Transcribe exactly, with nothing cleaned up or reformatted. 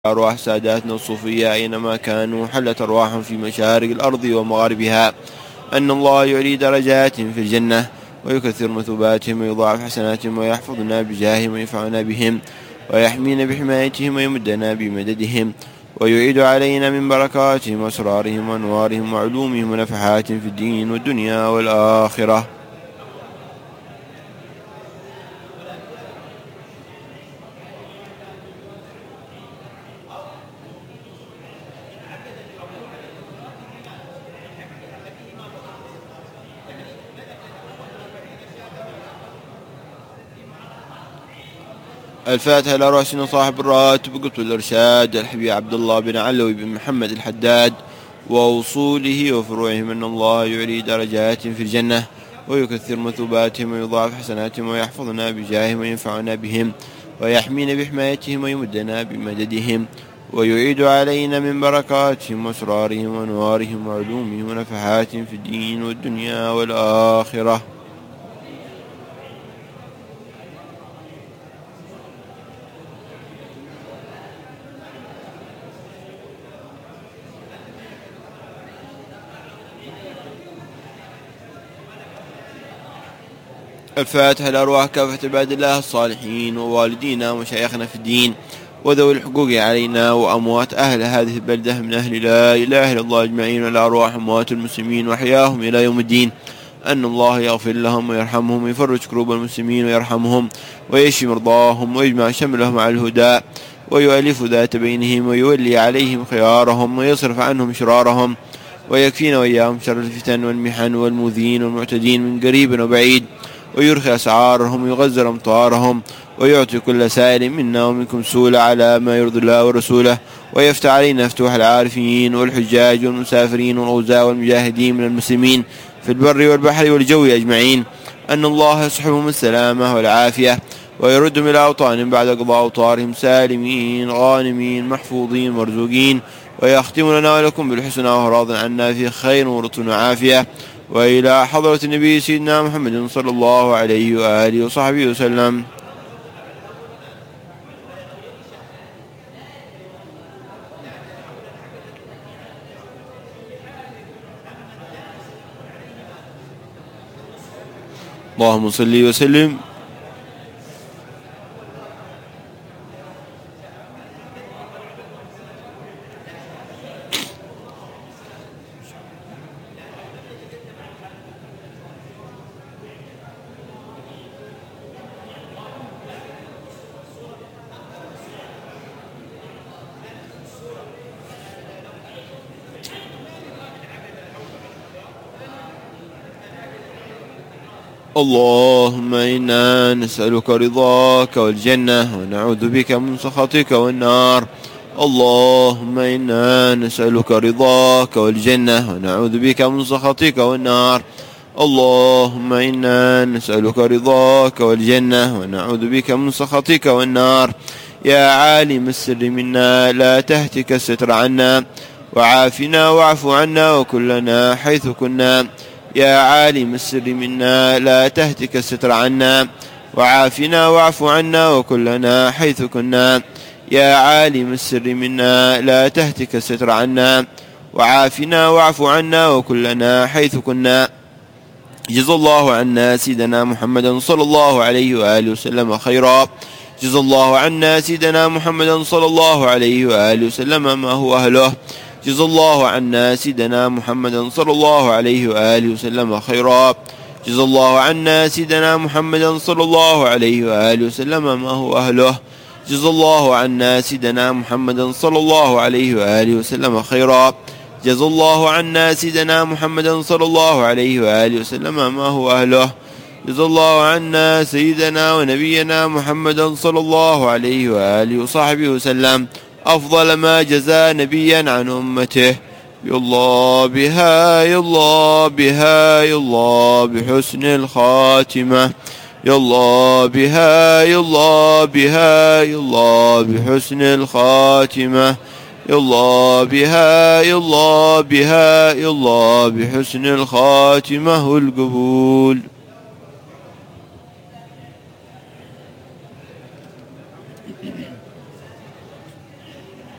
أرواح ساداتنا الصوفية أينما كانوا حلت أرواحهم في مشارق الأرض ومغاربها، أن الله يعلي درجاتهم في الجنة ويكثر مثوباتهم ويضاعف حسناتهم ويحفظنا بجاههم وينفعنا بهم ويحمينا بحمايتهم ويمدنا بمددهم ويعيد علينا من بركاتهم وأسرارهم وأنوارهم وعلومهم ونفحاتهم في الدين والدنيا والآخرة. الفاتحة لأرواح سيدنا صاحب الراتب وقطب الإرشاد الحبيب عبد الله بن علوي بن محمد الحداد ووصوله وفروعهم، أن الله يعلي درجاتهم في الجنة ويكثر مثوباتهم ويضاعف حسناتهم ويحفظنا بجاههم وينفعنا بهم ويحمينا بحمايتهم ويمدنا بمددهم ويعيد علينا من بركاتهم وأسرارهم وأنوارهم وعلومهم ونفحاتهم في الدين والدنيا والآخرة. الفاتحة لأرواح كافة عباد الله الصالحين ووالدينا ومشايخنا في الدين وذوي الحقوق علينا وأموات أهل هذه البلدة من أهل لا إله إلا الله أجمعين، والأرواح أموات المسلمين وأحياهم إلى يوم الدين، أن الله يغفر لهم ويرحمهم ويفرج كروب المسلمين ويرحمهم ويشفي مرضاهم ويجمع شملهم على الهدى ويؤلف ذات بينهم ويولي عليهم خيارهم ويصرف عنهم شرارهم ويكفينا وإياهم شر الفتن والمحن والمؤذين والمعتدين من قريب وبعيد، ويرخي أسعارهم ويغزر أمطارهم ويعطي كل سائل منا ومنكم سولة على ما يرضي الله ورسوله، ويفتح علينا فتوح العارفين والحجاج والمسافرين والغزاة والمجاهدين من المسلمين في البر والبحر والجو أجمعين، أن الله يصحبهم السلامة والعافية ويردهم إلى أوطانهم بعد قضاء أوطارهم سالمين غانمين محفوظين مرزوقين، ويختم لنا ولكم بالحسنى وهو راض عنا في خير ورطن وعافية. وإلى حضرة النبي سيدنا محمد صلى الله عليه وآله وصحبه وسلم. اللهم صل وسلم. اللهم إنا نسألك رضاك والجنة ونعوذ بك من سخطك والنار. اللهم إنا نسألك رضاك والجنة ونعوذ بك من سخطك والنار. اللهم إنا نسألك رضاك والجنة ونعوذ بك من سخطك والنار. يا عالم السر منا لا تهتك الستر عنا وعافنا واعف عنا وكلنا حيث كنا. يا عالم السر منا لا تهتك الستر عنا وعافنا واعف عنا وكلنا حيث كنا. يا عالم السر منا لا تهتك الستر عنا وعافنا واعف عنا وكلنا حيث كنا. جزا الله عنا سيدنا محمدا صلى الله عليه وآله وسلم خيرا. جزا الله عنا سيدنا محمدا صلى الله عليه وآله وسلم ما هو أهله. جزا الله عنا سيدنا محمدا صلى الله عليه وآله وسلم خيرا. جزا الله عنا سيدنا محمدا صلى الله عليه وآله وسلم ما هو أهله. جزا الله عنا سيدنا محمدا صلى الله عليه وآله وسلم خيرا. جزا الله عنا سيدنا محمدا صلى الله عليه وآله وسلم ما هو أهله. جزا الله عنا سيدنا ونبينا محمدا صلى الله عليه وآله وصحبه وسلم أفضل ما جزى نبيا عن أمته. يالله بها يالله بها يالله بحسن الخاتمة. يالله بها يالله بها يالله بحسن الخاتمة. يالله بها يالله بها يالله بحسن الخاتمة والقبول.